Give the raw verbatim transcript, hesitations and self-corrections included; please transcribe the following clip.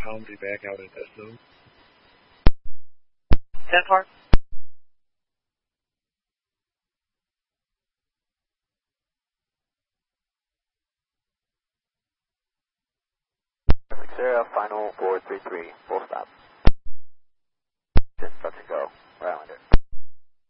calmly back out in that zone. ten four. Sarah, final four three three, full stop. Just touch and go, Islander.